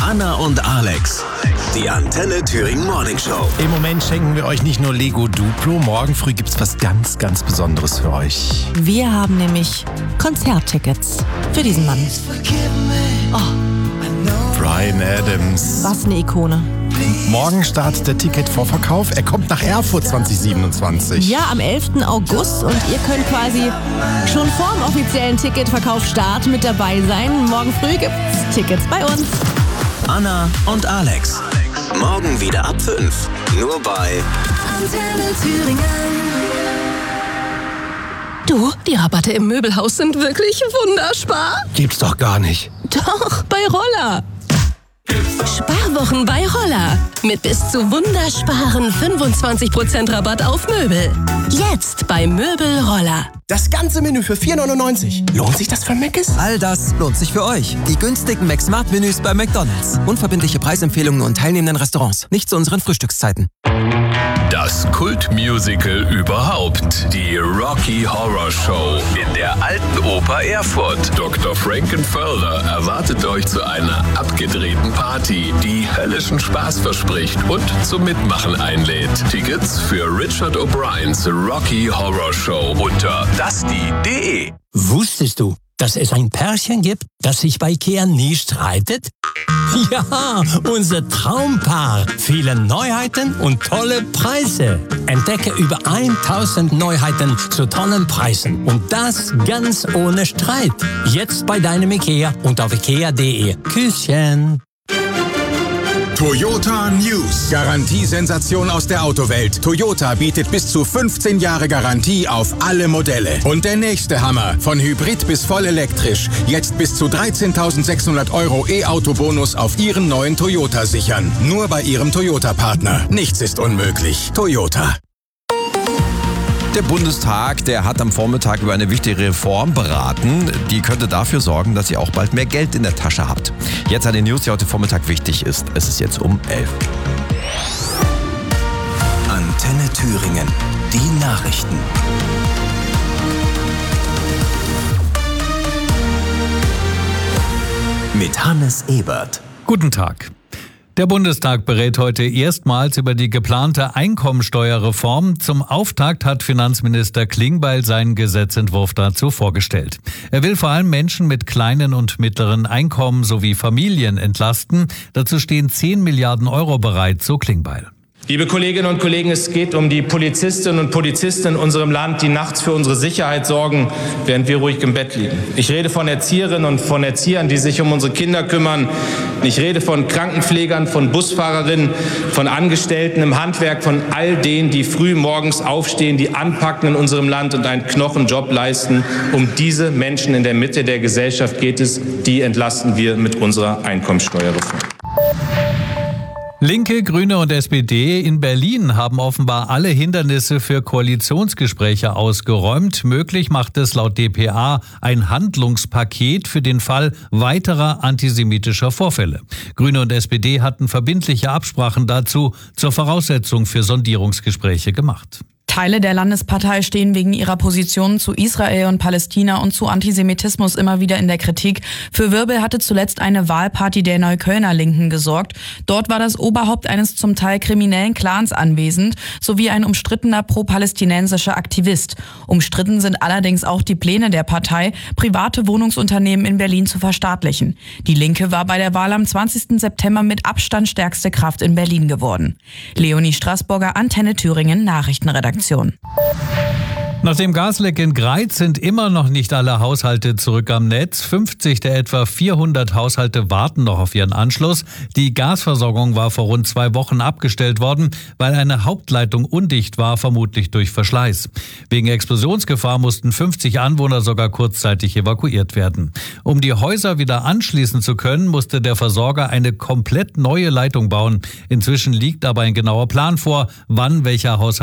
Anna und Alex, die Antenne Thüringen Morning Show. Im Moment schenken wir euch nicht nur Lego Duplo, morgen früh gibt's was ganz, ganz Besonderes für euch. Wir haben nämlich Konzerttickets für diesen Mann. Bryan Adams. Was eine Ikone. Morgen startet der Ticketvorverkauf. Er kommt nach Erfurt 2027. Ja, am 11. August und ihr könnt quasi schon vor dem offiziellen Ticketverkaufsstart mit dabei sein. Morgen früh gibt's Tickets bei uns. Anna und Alex. Morgen wieder ab 5. Nur bei Antenne Thüringen. Du, die Rabatte im Möbelhaus sind wirklich wunderspar. Gibt's doch gar nicht. Doch, bei Roller. Sparwochen bei Roller. Mit bis zu wundersparen 25% Rabatt auf Möbel. Jetzt bei Möbel Roller. Das ganze Menü für 4,99. Lohnt sich das für Mc's? All das lohnt sich für euch. Die günstigen McSmart-Menüs bei McDonald's. Unverbindliche Preisempfehlungen und teilnehmenden Restaurants. Nicht zu unseren Frühstückszeiten. Das Kultmusical überhaupt. Die Rocky Horror Show in der Alten Oper Erfurt. Dr. Frankenfurter erwartet euch zu einer abgedrehten Party, die höllischen Spaß verspricht und zum Mitmachen einlädt. Tickets für Richard O'Briens Rocky Horror Show unter dasti.de. Wusstest du, dass es ein Pärchen gibt, das sich bei Ikea nie streitet? Ja, unser Traumpaar. Viele Neuheiten und tolle Preise. Entdecke über 1000 Neuheiten zu tollen Preisen. Und das ganz ohne Streit. Jetzt bei deinem Ikea und auf ikea.de. Küsschen. Toyota News. Garantiesensation aus der Autowelt. Toyota bietet bis zu 15 Jahre Garantie auf alle Modelle. Und der nächste Hammer. Von Hybrid bis voll elektrisch. Jetzt bis zu 13.600 € E-Auto-Bonus auf Ihren neuen Toyota sichern. Nur bei Ihrem Toyota-Partner. Nichts ist unmöglich. Toyota. Der Bundestag, der hat am Vormittag über eine wichtige Reform beraten. Die könnte dafür sorgen, dass ihr auch bald mehr Geld in der Tasche habt. Jetzt eine News, die heute Vormittag wichtig ist. Es ist jetzt um 11. Antenne Thüringen. Die Nachrichten. Mit Hannes Ebert. Guten Tag. Der Bundestag berät heute erstmals über die geplante Einkommensteuerreform. Zum Auftakt hat Finanzminister Klingbeil seinen Gesetzentwurf dazu vorgestellt. Er will vor allem Menschen mit kleinen und mittleren Einkommen sowie Familien entlasten. Dazu stehen 10 Milliarden € bereit, so Klingbeil. Liebe Kolleginnen und Kollegen, es geht um die Polizistinnen und Polizisten in unserem Land, die nachts für unsere Sicherheit sorgen, während wir ruhig im Bett liegen. Ich rede von Erzieherinnen und von Erziehern, die sich um unsere Kinder kümmern. Ich rede von Krankenpflegern, von Busfahrerinnen, von Angestellten im Handwerk, von all denen, die früh morgens aufstehen, die anpacken in unserem Land und einen Knochenjob leisten. Um diese Menschen in der Mitte der Gesellschaft geht es. Die entlasten wir mit unserer Einkommensteuerreform. Linke, Grüne und SPD in Berlin haben offenbar alle Hindernisse für Koalitionsgespräche ausgeräumt. Möglich macht es laut dpa ein Handlungspaket für den Fall weiterer antisemitischer Vorfälle. Grüne und SPD hatten verbindliche Absprachen dazu zur Voraussetzung für Sondierungsgespräche gemacht. Teile der Landespartei stehen wegen ihrer Positionen zu Israel und Palästina und zu Antisemitismus immer wieder in der Kritik. Für Wirbel hatte zuletzt eine Wahlparty der Neuköllner Linken gesorgt. Dort war das Oberhaupt eines zum Teil kriminellen Clans anwesend, sowie ein umstrittener pro-palästinensischer Aktivist. Umstritten sind allerdings auch die Pläne der Partei, private Wohnungsunternehmen in Berlin zu verstaatlichen. Die Linke war bei der Wahl am 20. September mit Abstand stärkste Kraft in Berlin geworden. Leonie Straßburger, Antenne Thüringen, Nachrichtenredaktion. Nach dem Gasleck in Greiz sind immer noch nicht alle Haushalte zurück am Netz. 50 der etwa 400 Haushalte warten noch auf ihren Anschluss. Die Gasversorgung war vor rund 2 Wochen abgestellt worden, weil eine Hauptleitung undicht war, vermutlich durch Verschleiß. Wegen Explosionsgefahr mussten 50 Anwohner sogar kurzzeitig evakuiert werden. Um die Häuser wieder anschließen zu können, musste der Versorger eine komplett neue Leitung bauen. Inzwischen liegt aber ein genauer Plan vor, wann welcher Haushalt